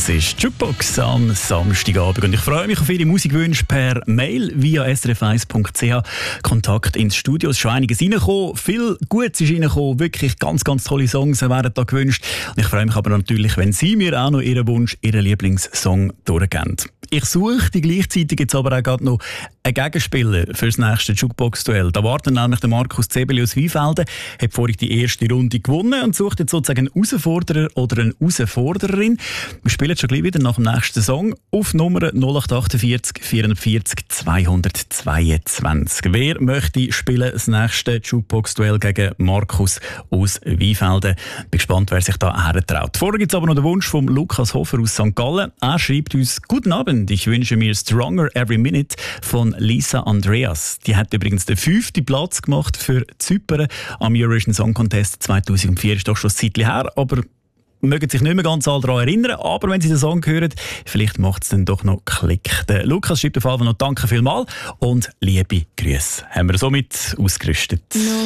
Das ist Jukebox am Samstagabend und ich freue mich auf Ihre Musikwünsche per Mail via srf1.ch. Kontakt ins Studio. Es ist schon einiges reingekommen. Viel Gutes ist reingekommen. Wirklich ganz, ganz tolle Songs werden da gewünscht. Und ich freue mich aber natürlich, wenn Sie mir auch noch Ihren Wunsch, Ihren Lieblingssong durchgeben. Ich suche die gleichzeitig jetzt aber auch gerade noch einen Gegenspieler für das nächste Jukebox-Duell. Da wartet nämlich der Markus Zebeli aus Weinfelden, hat vorhin die erste Runde gewonnen und sucht jetzt sozusagen einen Herausforderer oder eine Herausfordererin. Wir spielen schon gleich wieder nach dem nächsten Song auf Nummer 0848 440 222. Wer möchte spielen das nächste Jukebox-Duell gegen Markus aus Weinfelden? Bin gespannt, wer sich da hertraut. Vorher gibt es aber noch den Wunsch von Lukas Hofer aus St. Gallen. Er schreibt uns: Guten Abend, ich wünsche mir Stronger Every Minute von Lisa Andreas. Die hat übrigens den 5. Platz gemacht für Zypern am Eurovision Song Contest 2004. Ist doch schon ein Zeitchen her, aber mögen sich nicht mehr ganz alle daran erinnern. Aber wenn Sie den Song hören, vielleicht macht es dann doch noch Klick. Der Lukas schreibt auf jeden Fall noch Danke vielmals und liebe Grüße. Haben wir somit ausgerüstet.